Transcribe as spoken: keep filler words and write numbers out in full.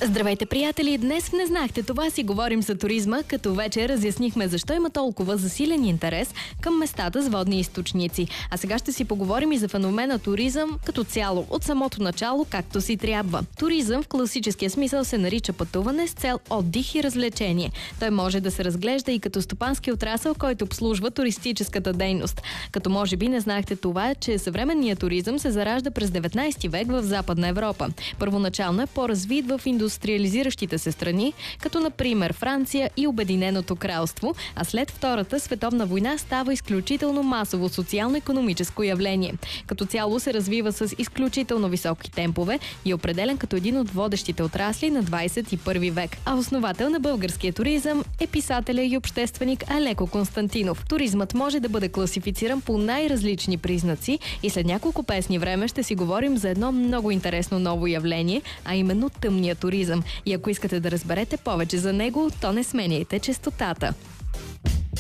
Здравейте, приятели! Днес в Не знахте това си говорим за туризма, като вече разяснихме защо има толкова засилен интерес към местата с водни източници. А сега ще си поговорим и за феномена туризъм като цяло, от самото начало, както си трябва. Туризъм в класическия смисъл се нарича пътуване с цел отдих и развлечение. Той може да се разглежда и като стопански отрасъл, който обслужва туристическата дейност. Като може би не знахте това, че съвременният туризъм се заражда през деветнайсети век в Западна Европа. Първоначално е по-развит в индустриализиращите се страни, като например Франция и Обединеното кралство, а след Втората световна война става изключително масово социално-икономическо явление. Като цяло се развива с изключително високи темпове и е определен като един от водещите отрасли на двайсет и първи век. А основател на българския туризъм е писателя и общественик Алеко Константинов. Туризмът може да бъде класифициран по най-различни признаци и след няколко песни време ще си говорим за едно много интересно ново явление, а именно тъмния туризъм. И ако искате да разберете повече за него, то не сменяйте честотата.